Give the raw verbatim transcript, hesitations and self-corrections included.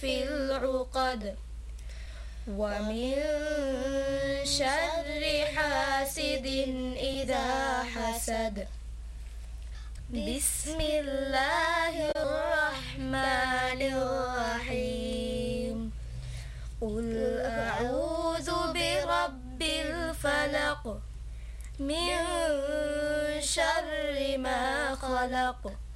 في العقد ومن شر حاسد إذا حسد. بسم الله الرحمن الرحيم. قل أعوذ برب الفلق من شر ما خلق